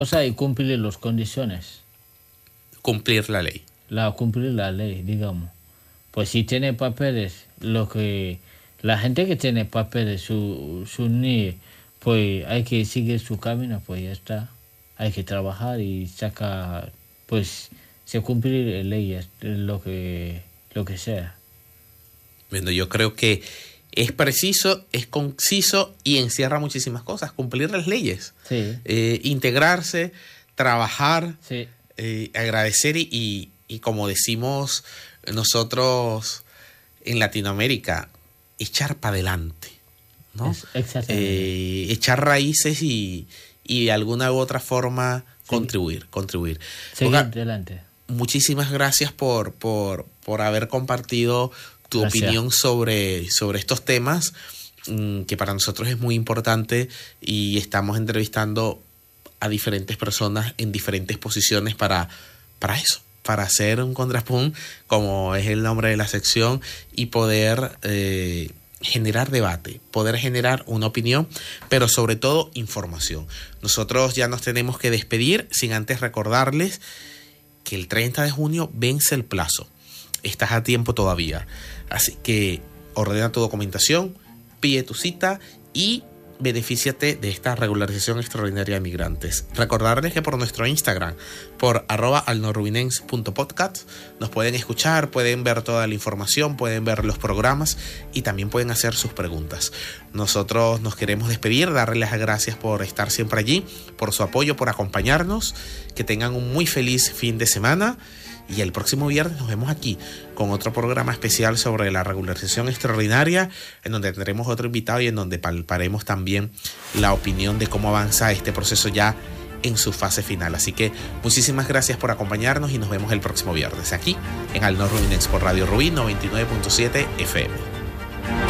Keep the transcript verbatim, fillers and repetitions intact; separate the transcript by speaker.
Speaker 1: O sea, y cumplir las condiciones.
Speaker 2: Cumplir la ley.
Speaker 1: La, cumplir la ley, digamos. Pues si tiene papeles, lo que la gente que tiene papeles, su, su N I E, pues hay que seguir su camino, pues ya está. Hay que trabajar y sacar, pues, se cumplir leyes, lo que, lo que sea.
Speaker 2: Bueno, yo creo que es preciso, es conciso y encierra muchísimas cosas. Cumplir las leyes,
Speaker 1: Sí.
Speaker 2: eh, integrarse, trabajar,
Speaker 1: Sí.
Speaker 2: eh, agradecer y, y, y como decimos nosotros en Latinoamérica, echar para adelante, ¿no?
Speaker 1: Es exactamente.
Speaker 2: Eh, echar raíces y, y de alguna u otra forma contribuir, contribuir.
Speaker 1: Seguir
Speaker 2: Oiga,
Speaker 1: adelante.
Speaker 2: muchísimas gracias por, por, por haber compartido tu
Speaker 1: Gracias.
Speaker 2: opinión sobre, sobre estos temas, mmm, que para nosotros es muy importante, y estamos entrevistando a diferentes personas en diferentes posiciones para, para eso, para hacer un contrapunto, como es el nombre de la sección, y poder eh, generar debate, poder generar una opinión, pero sobre todo información. Nosotros ya nos tenemos que despedir sin antes recordarles que el treinta de junio vence el plazo. Estás a tiempo todavía. Así que ordena tu documentación, pide tu cita y benefíciate de esta regularización extraordinaria de migrantes. Recordarles que por nuestro Instagram, por arroba alnorubinense punto podcast, nos pueden escuchar, pueden ver toda la información, pueden ver los programas y también pueden hacer sus preguntas. Nosotros nos queremos despedir, darles las gracias por estar siempre allí, por su apoyo, por acompañarnos. Que tengan un muy feliz fin de semana. Y el próximo viernes nos vemos aquí con otro programa especial sobre la regularización extraordinaria, en donde tendremos otro invitado y en donde palparemos también la opinión de cómo avanza este proceso ya en su fase final. Así que muchísimas gracias por acompañarnos y nos vemos el próximo viernes aquí en Al Nor Rubinense por Radio Rubí noventa y nueve punto siete F M.